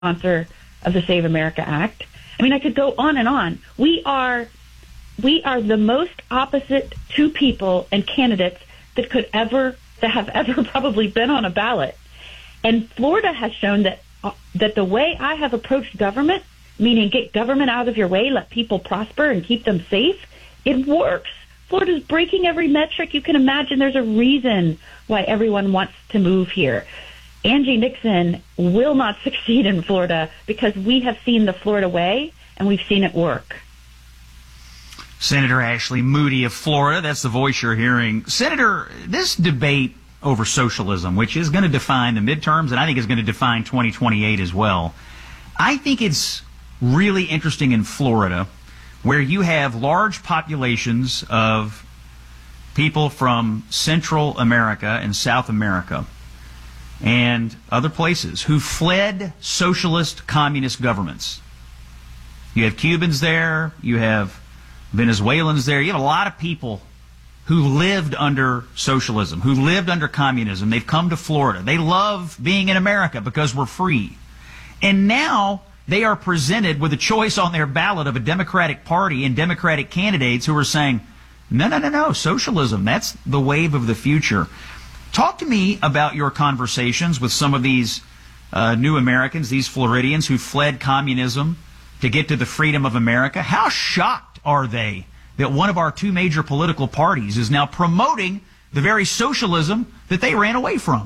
sponsor of the Save America Act. I mean, I could go on and on. We are the most opposite two people and candidates that have ever probably been on a ballot. And Florida has shown that the way I have approached government, meaning get government out of your way, let people prosper and keep them safe, it works. Florida's breaking every metric you can imagine. There's a reason why everyone wants to move here. Angie Nixon will not succeed in Florida because we have seen the Florida way and we've seen it work. Senator Ashley Moody of Florida, that's the voice you're hearing. Senator, this debate over socialism, which is going to define the midterms, and I think is going to define 2028 as well, I think it's really interesting in Florida, where you have large populations of people from Central America and South America and other places who fled socialist communist governments. You have Cubans there, you have Venezuelans there, you have a lot of people who lived under socialism, who lived under communism. They've come to Florida. They love being in America because we're free. And now they are presented with a choice on their ballot of a Democratic Party and Democratic candidates who are saying, no, socialism, that's the wave of the future. Talk to me about your conversations with some of these new Americans, these Floridians who fled communism to get to the freedom of America. How shocked are they that one of our two major political parties is now promoting the very socialism that they ran away from?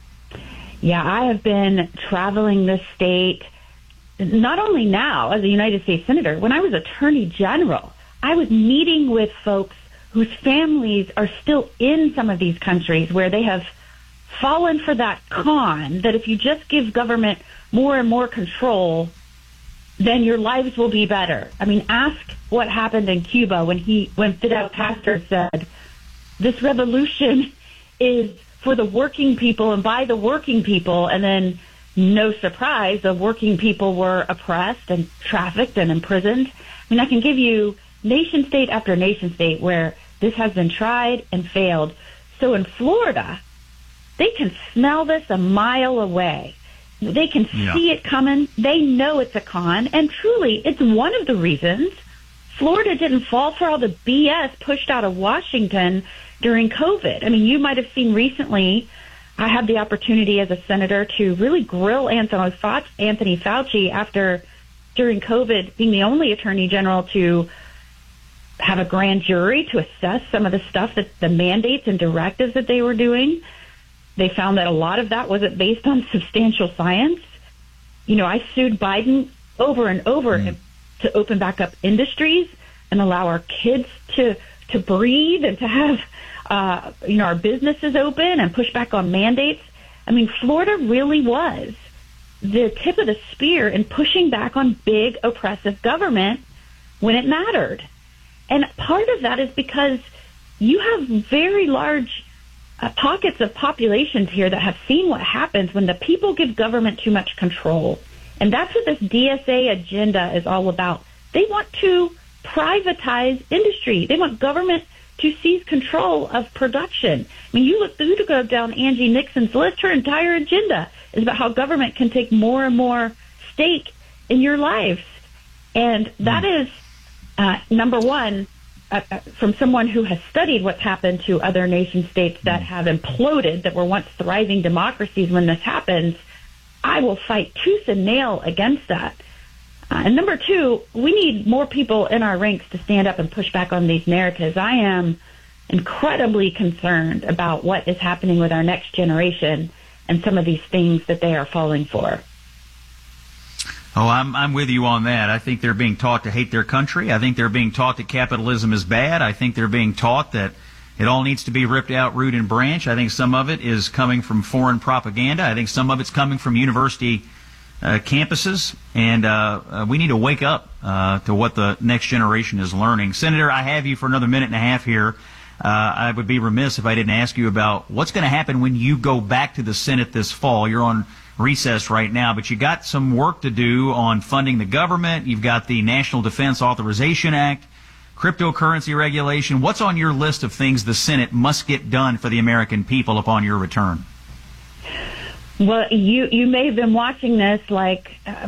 Yeah, I have been traveling this state, not only now as a United States Senator. When I was Attorney General, I was meeting with folks whose families are still in some of these countries where they have fallen for that con that if you just give government more and more control, then your lives will be better. I mean, ask what happened in Cuba when Fidel Castro said, this revolution is for the working people and by the working people, and then no surprise, the working people were oppressed and trafficked and imprisoned. I mean, I can give you nation state after nation state where this has been tried and failed. So in Florida, they can smell this a mile away. They can see it coming. They know it's a con. And truly, it's one of the reasons Florida didn't fall for all the BS pushed out of Washington during COVID. I mean, you might have seen recently, I had the opportunity as a senator to really grill Anthony Fauci during COVID, being the only attorney general to have a grand jury to assess some of the stuff that the mandates and directives that they were doing. They found that a lot of that wasn't based on substantial science. You know, I sued Biden over and over to open back up industries and allow our kids to breathe and to have, our businesses open and push back on mandates. I mean, Florida really was the tip of the spear in pushing back on big oppressive government when it mattered. And part of that is because you have very large pockets of populations here that have seen what happens when the people give government too much control. And that's what this DSA agenda is all about. They want to privatize industry. They want government to seize control of production. I mean, you go down Angie Nixon's list, her entire agenda is about how government can take more and more stake in your lives. And that is, number one, from someone who has studied what's happened to other nation states that have imploded, that were once thriving democracies when this happens, I will fight tooth and nail against that. And number two, we need more people in our ranks to stand up and push back on these narratives. I am incredibly concerned about what is happening with our next generation and some of these things that they are falling for. Oh, I'm with you on that. I think they're being taught to hate their country. I think they're being taught that capitalism is bad. I think they're being taught that it all needs to be ripped out root and branch. I think some of it is coming from foreign propaganda. I think some of it's coming from university campuses, and we need to wake up to what the next generation is learning. Senator, I have you for another minute and a half here. I would be remiss if I didn't ask you about what's going to happen when you go back to the Senate this fall. You're on recess right now, but you got some work to do on funding the government. You've got the National Defense Authorization Act, cryptocurrency regulation. What's on your list of things the Senate must get done for the American people upon your return? Well, you may have been watching this like